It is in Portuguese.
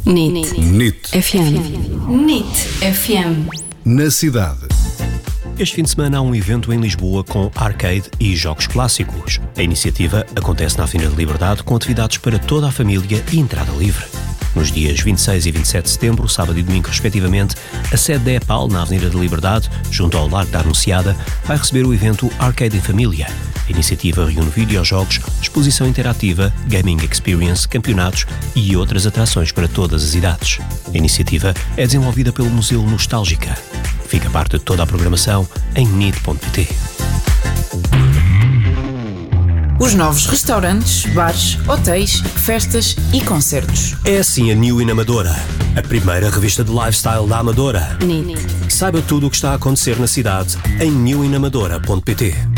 NIT FM. NIT FM. Na cidade. Este fim de semana há um evento em Lisboa com arcade e jogos clássicos. A iniciativa acontece na Avenida da Liberdade com atividades para toda a família e entrada livre. Nos dias 26 e 27 de setembro, sábado e domingo respectivamente, a sede da EPAL, na Avenida da Liberdade, junto ao Largo da Anunciada, vai receber o evento Arcade em Família. A iniciativa reúne videojogos, exposição interativa, gaming experience, campeonatos e outras atrações para todas as idades. A iniciativa é desenvolvida pelo Museu Nostálgica. Fica parte de toda a programação em nit.pt. Os novos restaurantes, bares, hotéis, festas e concertos. É assim a New in Amadora, a primeira revista de lifestyle da Amadora. NIT. Saiba tudo o que está a acontecer na cidade em newinamadora.pt.